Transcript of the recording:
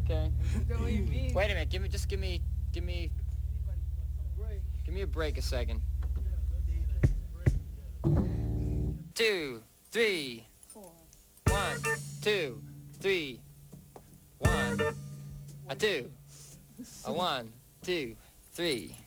Okay. Wait a minute. Give me a break a second. 2, 3, 4. 1, 2, 3, 1, a 2, a 1, 2, 3.